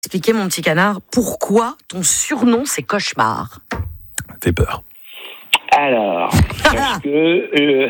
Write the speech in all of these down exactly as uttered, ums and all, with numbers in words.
Expliquez, mon petit canard, pourquoi ton surnom c'est Cauchemar? Fait peur. Alors, parce que euh,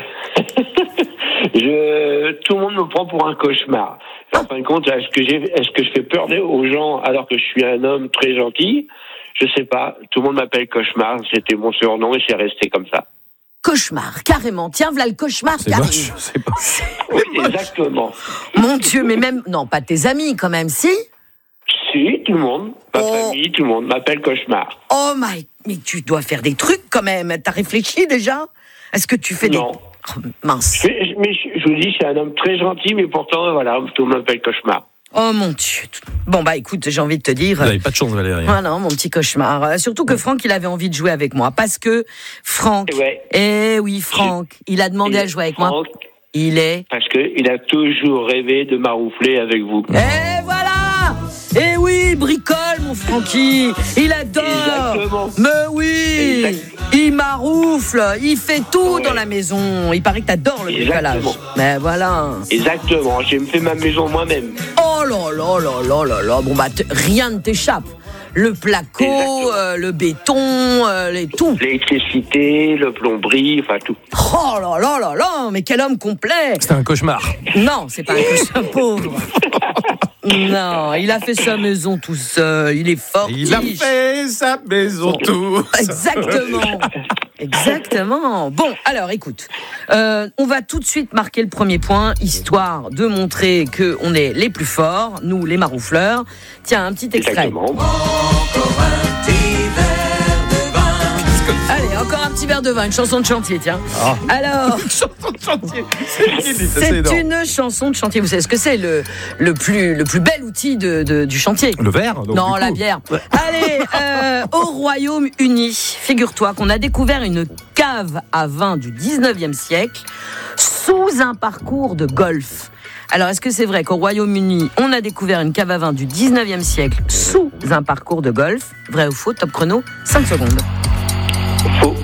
je, tout le monde me prend pour un cauchemar. En fin de compte, est-ce que j'ai, est-ce que je fais peur aux gens alors que je suis un homme très gentil? Je sais pas. Tout le monde m'appelle Cauchemar. C'était mon surnom et c'est resté comme ça. Cauchemar, carrément. Tiens, voilà le cauchemar C'est qui moche, arrive. c'est pas... Oui, exactement. Mon Dieu, mais même... Non, pas tes amis, quand même, si? Si, tout le monde, ma Oh. famille, tout le monde m'appelle Cauchemar. Oh my... Mais tu dois faire des trucs, quand même. T'as réfléchi, déjà? Est-ce que tu fais Non. des... Oh, mince. Je, mais je, je vous dis, c'est un homme très gentil, mais pourtant, voilà, tout le monde m'appelle Cauchemar. Oh, mon Dieu. Bon, bah, écoute, j'ai envie de te dire... Vous n'avez pas de chance, Valérie. Ah non, mon petit cauchemar. Euh, Surtout que Franck, il avait envie de jouer avec moi. Parce que Franck... Ouais. Eh oui, Franck, il a demandé à jouer avec moi. Franck, Il est... parce qu'il a toujours rêvé de maroufler avec vous. Et voilà! Eh oui, bricole, mon Francky. Il adore. Exactement. Mais oui. Exact. Il maroufle. Il fait tout Ouais. dans la maison. Il paraît que t'adores le bricolage. Exactement. Mais voilà. Exactement, j'ai fait ma maison moi-même. Oh là là là là là là. Bon bah t- rien ne t'échappe. Le placo, Exactement. euh, le béton, euh, les tout. L'électricité, le plomberie, enfin tout. Oh là là là là. Mais quel homme complet. C'est un cauchemar. Non, c'est pas un cauchemar pauvre. Non, il a fait sa maison tout seul. Il est fort. Il a fait sa maison tout. Exactement. Exactement. Bon, alors écoute, euh, on va tout de suite marquer le premier point, histoire de montrer que on est les plus forts, nous les maroufleurs. Tiens, un petit extrait. Exactement. Allez, encore un petit verre de vin, une chanson de chantier, tiens. Ah. Alors, Chanson de chantier. C'est qui dit ça, c'est c'est énorme. une chanson de chantier. Vous savez ce que c'est, le, le, plus, le plus bel outil de, de- du chantier? Le verre donc, Non, du la coup. bière. Allez, euh, au Royaume-Uni, figure-toi qu'on a découvert une cave à vin du dix-neuvième siècle sous un parcours de golf. Alors, est-ce que c'est vrai qu'au Royaume-Uni, on a découvert une cave à vin du dix-neuvième siècle sous un parcours de golf? Vrai ou faux? Top chrono, cinq secondes. Faux.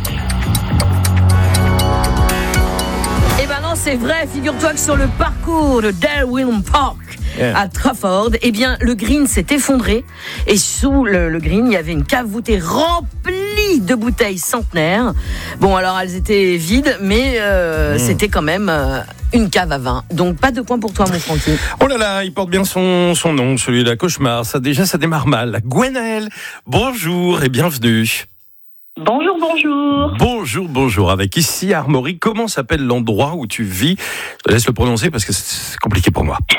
Eh ben non, c'est vrai. Figure-toi que sur le parcours de Darwin Park, Yeah. à Trafford, eh bien, le green s'est effondré et sous le, le green, il y avait une cave voûtée remplie de bouteilles centenaires. Bon, alors elles étaient vides, mais euh, Mmh. c'était quand même euh, une cave à vin. Donc pas de point pour toi, mon Francky. Oh là là, il porte bien son, son nom, celui-là, Cauchemar. Ça, déjà, ça démarre mal. Gwenaëlle, bonjour et bienvenue. Bonjour, bonjour. Bonjour, bonjour. Avec ici, Armory, comment s'appelle l'endroit où tu vis? Je te laisse le prononcer parce que c'est compliqué pour moi.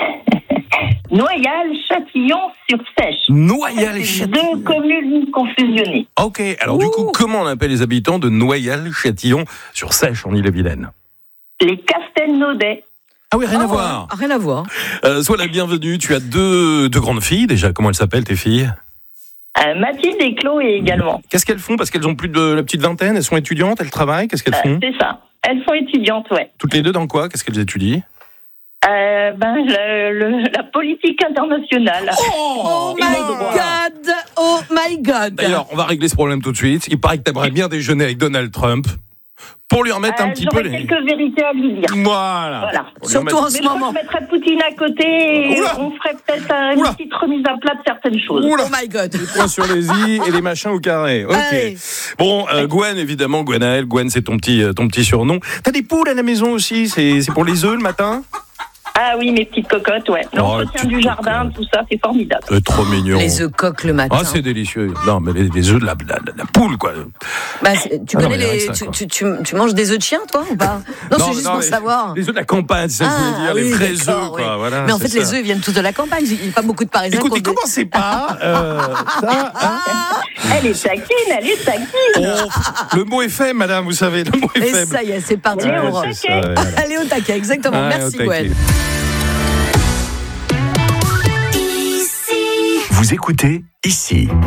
Noyal-Châtillon-sur-Sèche. Noyal-Châtillon. Deux communes confusionnées. Ok, alors du coup, Ouh. comment on appelle les habitants de Noyal-Châtillon-sur-Sèche, en Ille-et-Vilaine? Les Castelnaudais. Ah oui, rien à Oh, voir. Rien à voir. Euh, sois la bienvenue. Tu as deux, deux grandes filles, déjà. Comment elles s'appellent, tes filles? Euh, Mathilde et Chloé également. Qu'est-ce qu'elles font? Parce qu'elles ont plus de la petite vingtaine. Elles sont étudiantes, elles travaillent. Qu'est-ce qu'elles Euh, font? c'est ça. Elles sont étudiantes, ouais. Toutes les deux dans quoi? Qu'est-ce qu'elles étudient? Euh, ben, le- le- la politique internationale. Oh Et my le droit. God! Oh my God! D'ailleurs, on va régler ce problème tout de suite. Il paraît que t'aimerais bien déjeuner avec Donald Trump pour lui remettre un Euh, petit peu J'aurais les... quelques vérités à lui dire. Voilà. Voilà. Pour lui Surtout remettre- en ce Mais je crois moment. que je mettrais Poutine à côté et Oula. on ferait peut-être euh, une Oula. petite remise à plat de certaines choses. Oula. Oh my God! Points sur les i et les machins au carré. Ok. Allez. Bon, euh, Gwen, évidemment, Gwenaëlle. Gwen, c'est ton petit, euh, ton petit surnom. T'as des poules à la maison aussi. C'est, c'est pour les œufs le matin. Ah oui, mes petites cocottes, ouais. Oh, L'entretien les du petites jardin, cocottes. tout ça, c'est formidable. C'est trop mignon. Les œufs coques le matin. Ah, c'est délicieux. Non, mais les, les œufs de la, la, la- la poule, quoi. Bah, c'est- tu Ah non, connais mais rien les. que ça, tu, quoi. tu, tu, tu manges des œufs de chien, toi, ou pas? Non, c'est juste pour les, savoir. Les œufs de la campagne, c'est ça que je voulais dire. les oui, vrais d'accord, œufs, quoi. oui. Voilà, Mais en c'est fait, les ça. œufs, ils viennent tous de la campagne. Il n'y a pas beaucoup de Parisiens. Écoutez, qui ont des- commencez pas. Euh, ça, hein. Elle est taquine, elle est taquine. Oh, le mot est fait, madame, vous savez. Le mot est Et faible. ça y est, c'est parti Ouais, pour. c'est ça, ouais, voilà. Allez au taquet, exactement. Ouais, Merci, au taquet. Gwen. Vous écoutez ici.